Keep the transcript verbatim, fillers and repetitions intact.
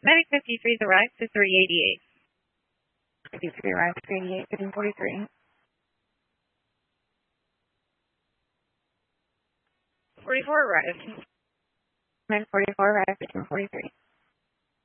Medic fifty-three is arrived to three eighty-eight. fifty-three arrived to three eighty-eight, fifteen forty-three. forty-four arrived. Med forty-four arrived, fifteen forty-three.